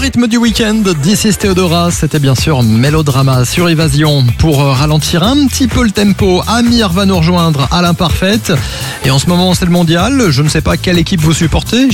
rythme du week-end, This is Théodora, c'était bien sûr Mélodrama sur Évasion. Pour ralentir un petit peu le tempo, Amir va nous rejoindre à l'imparfaite. Et en ce moment, c'est le mondial. Je ne sais pas quelle équipe vous supportez.